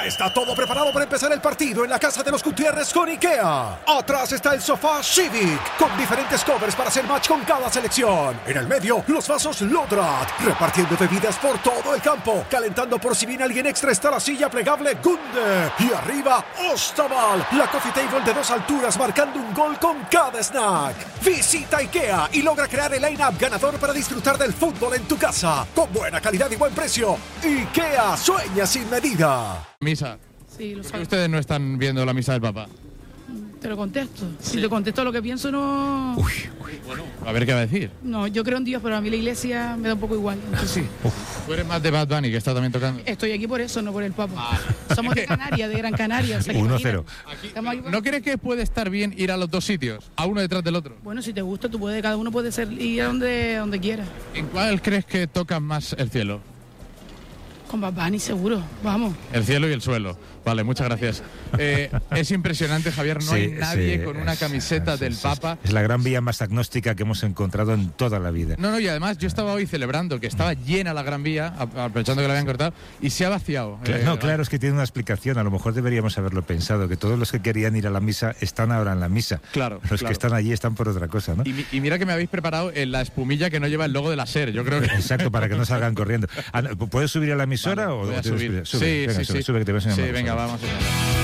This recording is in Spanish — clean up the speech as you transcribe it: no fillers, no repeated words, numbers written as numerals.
Ya está todo preparado para empezar el partido en la casa de los Gutiérrez con IKEA. Atrás está el sofá Civic, con diferentes covers para hacer match con cada selección. En el medio, los vasos Lodrat, repartiendo bebidas por todo el campo. Calentando por si viene alguien extra está la silla plegable Gunde. Y arriba, Ostaval, la coffee table de 2 alturas marcando un gol con cada snack. Visita IKEA y logra crear el line-up ganador para disfrutar del fútbol en tu casa. Con buena calidad y buen precio. IKEA sueña sin medida. Misa. Sí, lo ¿Por qué sabes. ustedes no están viendo la misa del Papa? Te lo contesto. Si te contesto lo que pienso, no... Bueno, a ver qué va a decir. No, yo creo en Dios, pero a mí la iglesia me da un poco igual. Entonces, Tú eres más de Bad Bunny, que está también tocando. estoy aquí por eso, no por el Papa. Somos de Canarias, de Gran Canaria. O sea, que 1-0. imagínate. Estamos aquí por- ¿No crees que puede estar bien ir a los dos sitios, a uno detrás del otro? Bueno, si te gusta, tú puedes, cada uno puede ir a donde quiera. ¿En cuál crees que tocan más el cielo? Con Bad Bunny, seguro. Vamos. El cielo y el suelo. Vale, muchas gracias. Es impresionante, Javier, no hay nadie con una camiseta del Papa. Es la gran vía más agnóstica que hemos encontrado en toda la vida. No, y además yo estaba hoy celebrando que estaba llena la Gran Vía, aprovechando que la habían cortado, y se ha vaciado. Claro, es que tiene una explicación. A lo mejor deberíamos haberlo pensado, que todos los que querían ir a la misa están ahora en la misa. Claro, Los claro. que están allí están por otra cosa, ¿no? Y mira que me habéis preparado en la espumilla que no lleva el logo de la SER, yo creo que... Exacto, para que no salgan corriendo. ¿Puedes subir a la emisora? Vale, o voy a tienes subir. que- Sube, venga, sube, que te voy a enseñar Sí, una venga, cosa. vamos allá.